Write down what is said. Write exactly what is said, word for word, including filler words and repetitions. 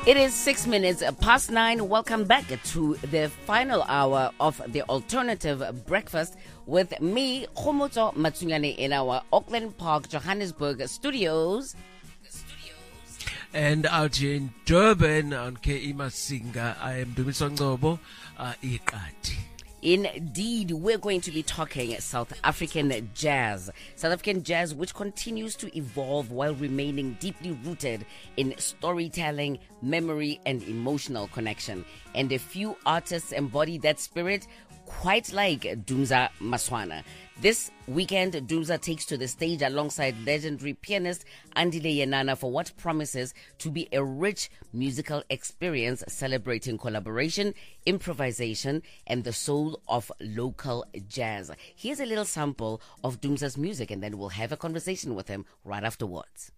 It is six minutes past nine. Welcome back to the final hour of the Alternative Breakfast with me, Khomotso Matsunyane, in our Auckland Park, Johannesburg studios. And out here in Durban on K E Masinga, I am Dumiswa Ngcobo, uh, Iqadi. Indeed, we're going to be talking South African jazz. South African jazz, which continues to evolve while remaining deeply rooted in storytelling, memory, and emotional connection. And a few artists embody that spirit, quite like Dumza Maswana. This weekend, Dumza takes to the stage alongside legendary pianist Andile Yenana for what promises to be a rich musical experience celebrating collaboration, improvisation, and the soul of local jazz. Here's a little sample of Dumza's music, and then we'll have a conversation with him right afterwards.